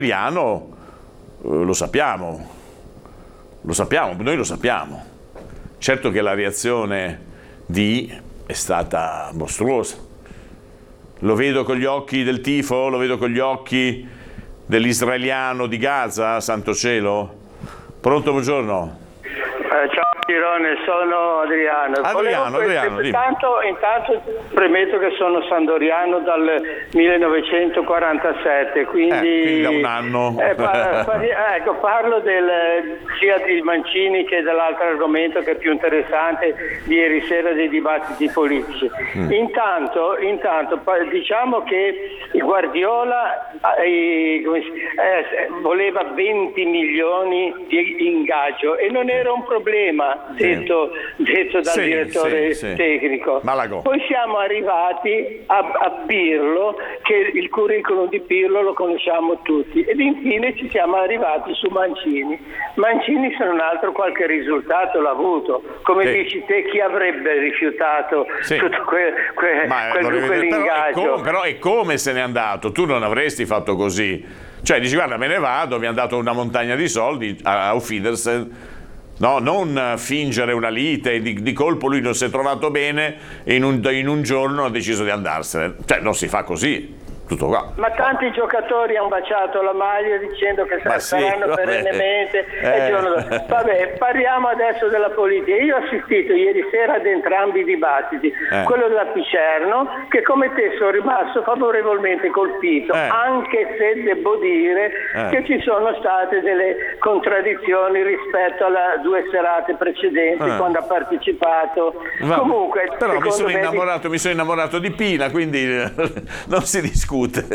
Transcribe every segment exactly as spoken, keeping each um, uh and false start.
Adriano eh, lo sappiamo, lo sappiamo, noi lo sappiamo. Certo che la reazione di è stata mostruosa. Lo vedo con gli occhi del tifo, lo vedo con gli occhi dell'israeliano di Gaza, santo cielo. Pronto, buongiorno. Eh, ciao Girone, sono Adriano. Adriano, Volevo, Adriano intanto, intanto premetto che sono sandoriano dal millenovecentoquarantasette, quindi, eh, quindi da un anno. Eh, par, par, ecco, parlo del, sia di Mancini che dell'altro argomento che è più interessante di ieri sera dei dibattiti politici. Mm. Intanto, intanto diciamo che Guardiola eh, eh, voleva venti milioni di ingaggio e non era un problema, detto, sì. detto dal sì, direttore sì, tecnico. Malago. Poi siamo arrivati a, a Pirlo, che il curriculum di Pirlo lo conosciamo tutti, ed infine ci siamo arrivati su Mancini. Mancini, se non altro, qualche risultato l'ha avuto. Come sì. dici te, chi avrebbe rifiutato sì. tutto que, que, quel, quell'ingaggio? Però è, però è come se n'è andato, tu non avresti fatto così. Cioè dici, guarda, me ne vado, mi hanno dato una montagna di soldi a Auf Wiedersehen. No, non fingere una lite, di, di colpo lui non si è trovato bene e in un, in un giorno ha deciso di andarsene. Cioè non si fa così, tutto qua. Ma tanti oh. giocatori hanno baciato la maglia dicendo che Ma saranno sì, perennemente. Eh. Giorno... Vabbè, parliamo adesso della politica. Io ho assistito ieri sera ad entrambi i dibattiti, eh. quello della Picerno, che come te sono rimasto favorevolmente colpito, eh. anche se devo dire eh. che ci sono state delle contraddizioni rispetto alle due serate precedenti eh. quando ha partecipato. Va. Comunque, però mi sono, me... innamorato, mi sono innamorato di Pina, quindi non si discute.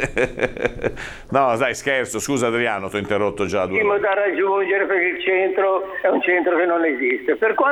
No, dai, scherzo, scusa Adriano, ti ho interrotto già due volte. Da raggiungere, perché il centro è un centro che non esiste. Per quanto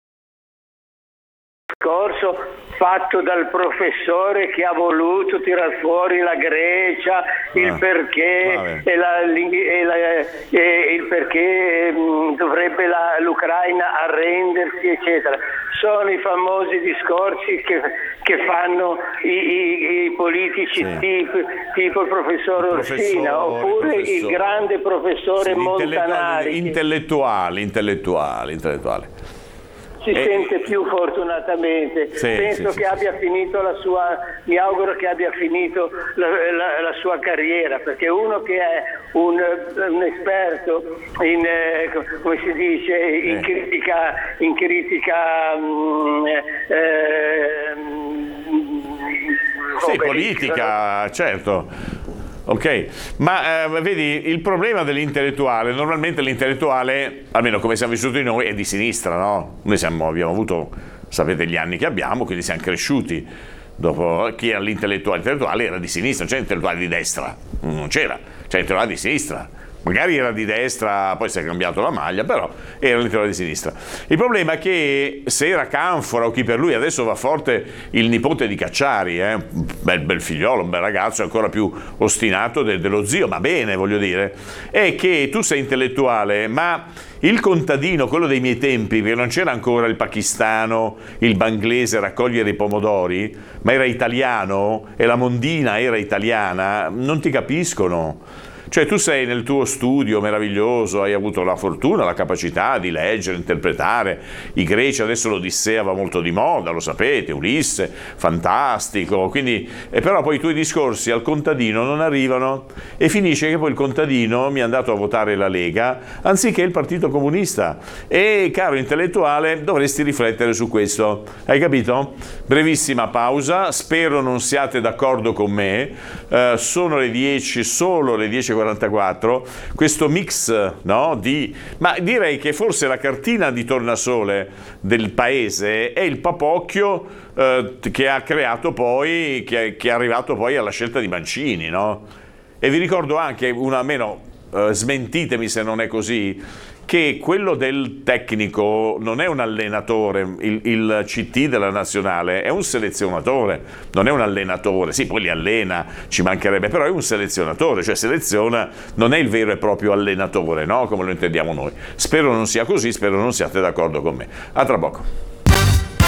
corso fatto dal professore che ha voluto tirar fuori la Grecia, ah, il perché e, la, e, la, e il perché mh, dovrebbe la, l'Ucraina arrendersi, eccetera. Sono i famosi discorsi che, che fanno i, i, i politici sì. tipo, tipo il professor Orsina, oppure il, il grande professore sì, Montanari. Intellettuali, intellettuali, intellettuali. Si eh, sente più fortunatamente, sì, penso sì, che sì, abbia finito la sua, mi auguro che abbia finito la, la, la sua carriera, perché uno che è un, un esperto in, eh, come si dice, in eh. critica, in critica mh, eh, sì, politica, certo. Ok, ma eh, vedi, il problema dell'intellettuale, normalmente l'intellettuale, almeno come siamo vissuti noi, è di sinistra, no? Noi siamo, abbiamo avuto, sapete gli anni che abbiamo, quindi siamo cresciuti. Dopo chi era l'intellettuale? L'intellettuale era di sinistra, non c'era l'intellettuale di destra, non c'era, c'era l'intellettuale di sinistra. Magari era di destra, poi si è cambiato la maglia, però era l'intellettuale di sinistra. Il problema è che se era Canfora o chi per lui, adesso va forte il nipote di Cacciari, eh? bel, bel figliolo, un bel ragazzo, ancora più ostinato de, dello zio, ma bene, voglio dire, è che tu sei intellettuale, ma il contadino, quello dei miei tempi, perché non c'era ancora il pakistano, il banglese a raccogliere i pomodori, ma era italiano e la mondina era italiana, non ti capiscono. Cioè tu sei nel tuo studio meraviglioso, hai avuto la fortuna, la capacità di leggere, interpretare i greci, adesso l'Odissea va molto di moda, lo sapete, Ulisse, fantastico, quindi, e però poi i tuoi discorsi al contadino non arrivano e finisce che poi il contadino mi è andato a votare la Lega anziché il Partito Comunista. E caro intellettuale, dovresti riflettere su questo, hai capito? Brevissima pausa, spero non siate d'accordo con me, eh, sono le dieci, solo le dieci e quarantaquattro, questo mix, no, di, ma direi che forse la cartina di tornasole del paese è il papocchio eh, che ha creato poi, che è, che è arrivato poi alla scelta di Mancini, no? E vi ricordo anche, una meno, eh, smentitemi se non è così, che quello del tecnico non è un allenatore, il, il C T della nazionale è un selezionatore, non è un allenatore, sì, poi li allena, ci mancherebbe, però è un selezionatore, cioè seleziona, non è il vero e proprio allenatore, no? Come lo intendiamo noi. Spero non sia così, spero non siate d'accordo con me. A tra poco.